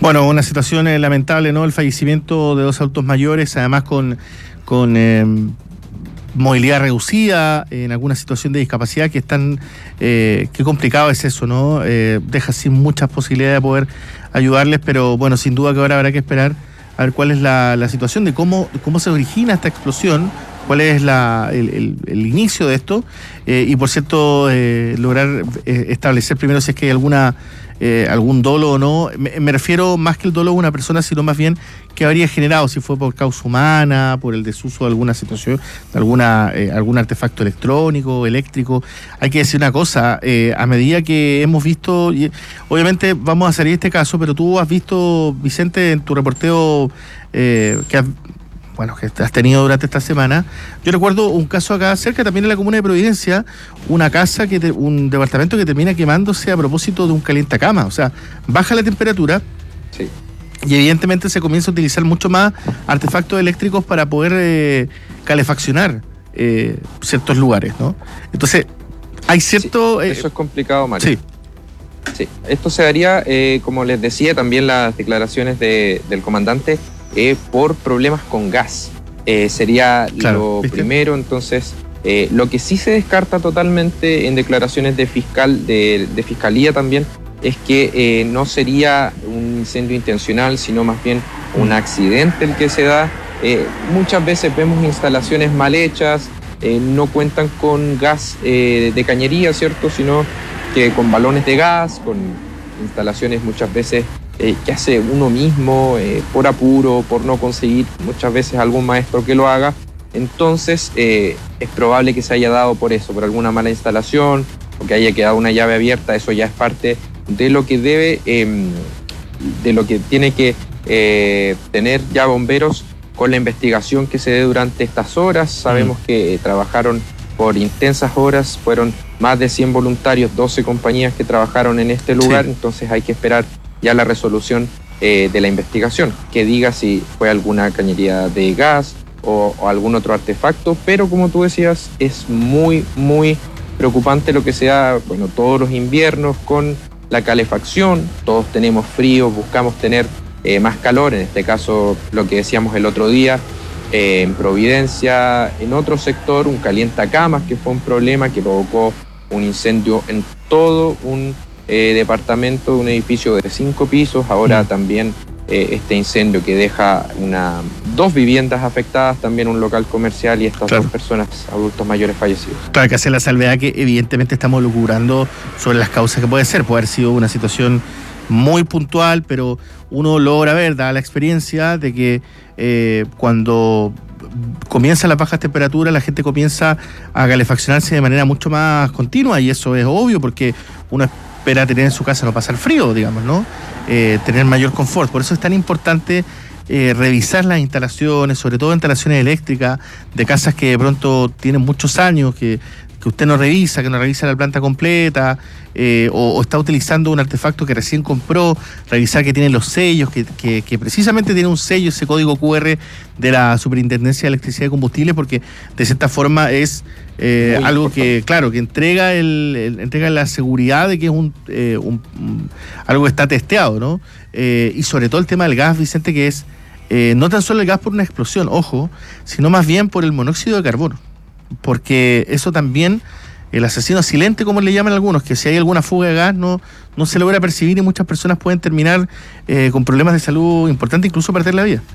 Bueno, una situación lamentable, ¿no? El fallecimiento de 2 adultos mayores, además con movilidad reducida, en alguna situación de discapacidad que están, qué complicado es eso, ¿no? Deja sin muchas posibilidades de poder ayudarles, pero bueno, sin duda que ahora habrá que esperar a ver cuál es la situación de cómo se origina esta explosión, cuál es el inicio de esto, y por cierto, lograr establecer primero si es que hay algún dolo o no. Me refiero más que el dolo de una persona, sino más bien que habría generado, si fue por causa humana, por el desuso de alguna situación, de algún artefacto electrónico, eléctrico. Hay que decir una cosa, a medida que hemos visto, y obviamente vamos a salir de este caso, pero tú has visto, Vicente, en tu reporteo que has tenido durante esta semana. Yo recuerdo un caso acá cerca, también en la comuna de Providencia, una casa, un departamento que termina quemándose a propósito de un calientacama. O sea, baja la temperatura. Sí. Y evidentemente se comienza a utilizar mucho más artefactos eléctricos para poder calefaccionar ciertos lugares, ¿no? Entonces, hay cierto... Sí, eso es complicado, Mario. Sí. Sí, esto se daría, como les decía, también las declaraciones del comandante, por problemas con gas. Sería Claro, lo ¿viste? primero. Entonces, lo que sí se descarta totalmente en declaraciones de fiscalía también es que no sería un incendio intencional, sino más bien un accidente el que se da. Muchas veces vemos instalaciones mal hechas, no cuentan con gas de cañería, ¿cierto? Sino que con balones de gas, con instalaciones muchas veces que hace uno mismo por apuro, por no conseguir muchas veces algún maestro que lo haga. Entonces es probable que se haya dado por eso, por alguna mala instalación, o que haya quedado una llave abierta. Eso ya es parte de lo que de lo que tiene que tener ya bomberos con la investigación que se dé durante estas horas. Sabemos que trabajaron por intensas horas, fueron más de 100 voluntarios, 12 compañías que trabajaron en este lugar. Sí. Entonces hay que esperar ya la resolución de la investigación, que diga si fue alguna cañería de gas o algún otro artefacto. Pero como tú decías, es muy, muy preocupante lo que se da, bueno, todos los inviernos con la calefacción. Todos tenemos frío, buscamos tener más calor. En este caso, lo que decíamos el otro día, en Providencia, en otro sector, un calientacamas, que fue un problema que provocó un incendio en todo un departamento, un edificio de 5 pisos. Ahora también este incendio que deja 2 viviendas afectadas, también un local comercial, y estas 2 personas, adultos mayores, fallecidos. Claro, hay que hacer la salvedad que evidentemente estamos lucubrando sobre las causas que puede haber sido una situación muy puntual, pero uno logra ver, dada la experiencia, de que cuando comienzan las bajas temperaturas, la gente comienza a calefaccionarse de manera mucho más continua, y eso es obvio porque uno espera tener en su casa no pasar frío, digamos, ¿no? Tener mayor confort. Por eso es tan importante revisar las instalaciones, sobre todo instalaciones eléctricas de casas que de pronto tienen muchos años, que usted no revisa, que no revisa la planta completa, o está utilizando un artefacto que recién compró, revisar que tiene los sellos, que precisamente tiene un sello, ese código QR de la Superintendencia de Electricidad y Combustible, porque de cierta forma es algo importante, que, claro, que entrega la seguridad de que es algo que está testeado, ¿no? Y sobre todo el tema del gas, Vicente, que es no tan solo el gas por una explosión, ojo, sino más bien por el monóxido de carbono. Porque eso también, el asesino silente, como le llaman algunos, que si hay alguna fuga de gas no se logra percibir, y muchas personas pueden terminar con problemas de salud importantes, incluso perder la vida.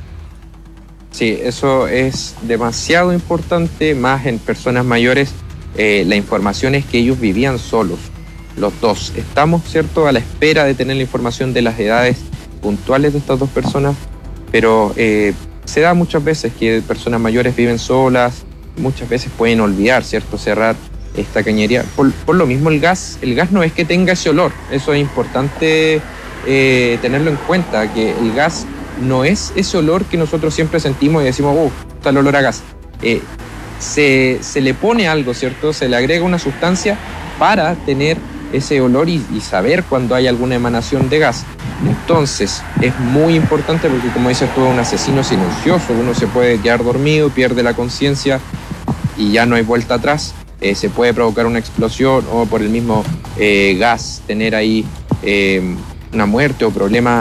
Sí, eso es demasiado importante, más en personas mayores. La información es que ellos vivían solos, los 2. Estamos, ¿cierto?, a la espera de tener la información de las edades puntuales de estas 2 personas, pero se da muchas veces que personas mayores viven solas. Muchas veces pueden olvidar, ¿cierto?, cerrar esta cañería. Por lo mismo el gas no es que tenga ese olor. Eso es importante tenerlo en cuenta, que el gas no es ese olor que nosotros siempre sentimos y decimos, está el olor a gas. Se le pone algo, ¿cierto? Se le agrega una sustancia para tener ese olor y saber cuando hay alguna emanación de gas. Entonces es muy importante, porque como dices tú, es un asesino silencioso. Uno se puede quedar dormido, pierde la conciencia y ya no hay vuelta atrás. Se puede provocar una explosión, o por el mismo gas tener ahí una muerte o problemas